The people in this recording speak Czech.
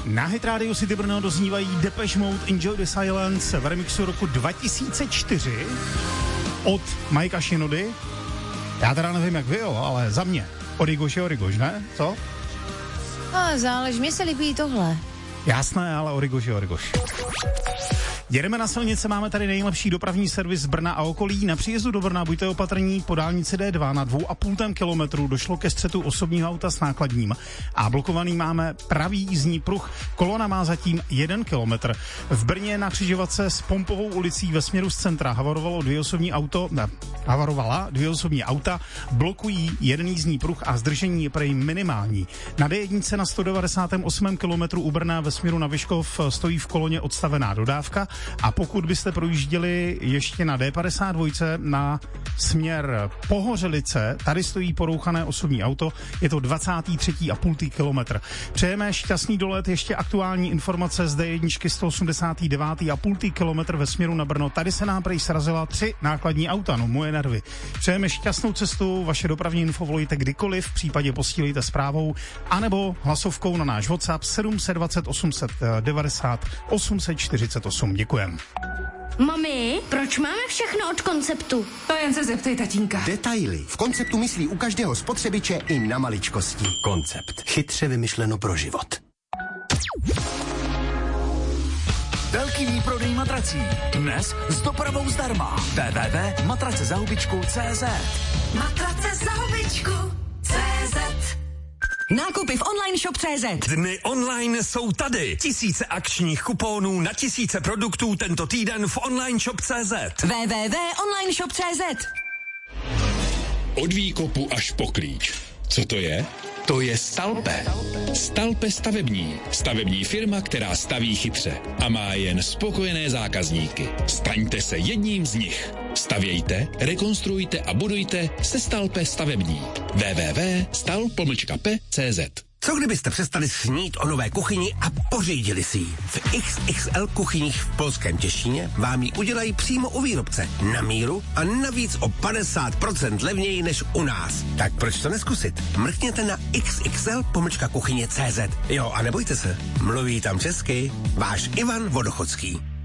Na Hit Radio City Brno doznívají Depeche Mode Enjoy the Silence v remixu roku 2004 od Mikea Shinody. Já teda nevím, jak vy, jo, ale za mě Origoš je Origoš, ne? Co? No, záleží, mně se líbí tohle. Jasné, ale Origoš je Origoš. Jedeme na silnice, máme tady nejlepší dopravní servis Brna a okolí. Na příjezdu do Brna buďte opatrní, po dálnici D2 na 2,5 kilometru došlo ke střetu osobního auta s nákladním a blokovaný máme pravý jízdní pruh. Kolona má zatím 1 kilometr. V Brně na křižovatce s Pompovou ulicí ve směru z centra havarovala dvě osobní auta, blokují jeden jízdní pruh a zdržení je prej minimální. Na D1 na 198 kilometru u Brna ve směru na Vyškov stojí v koloně odstavená dodávka. A pokud byste projížděli ještě na D52 na směr Pohořelice, tady stojí porouchané osobní auto, je to 23,5 kilometr. Přejeme šťastný dolet, ještě aktuální informace z D1 189,5 kilometr ve směru na Brno. Tady se nám prej srazila 3 nákladní auta, no moje nervy. Přejeme šťastnou cestu, vaše dopravní info volejte kdykoliv, v případě posílejte zprávou, anebo hlasovkou na náš WhatsApp 720 890 848. Děkujem. Mami, proč máme všechno od Konceptu? To jen se zeptej tatínka. Detaily. V Konceptu myslí u každého spotřebiče i na maličkosti. Koncept. Chytře vymyšleno pro život. Velký výprodej matrací. Dnes s dopravou zdarma. www.matracezahubičku.cz Matrace za hubičku.cz Nákupy v online shop.cz. Dny online jsou tady. Tisíce akčních kuponů na tisíce produktů tento týden v online shop.cz. www.onlineshop.cz. Od výkopu až po klíč. Co to je? To je Stalpe. Stalpe stavební. Stavební firma, která staví chytře a má jen spokojené zákazníky. Staňte se jedním z nich. Stavějte, rekonstruujte a budujte se Stalpe stavební. www.stal-p.cz. Co kdybyste přestali snít o nové kuchyni a pořídili si ji? V XXL kuchyních v Polském Těšíně vám ji udělají přímo u výrobce, na míru a navíc o 50% levněji než u nás. Tak proč to neskusit? Mrkněte na xxl-kuchyně.cz. Jo, a nebojte se, mluví tam česky váš Ivan Vodochodský.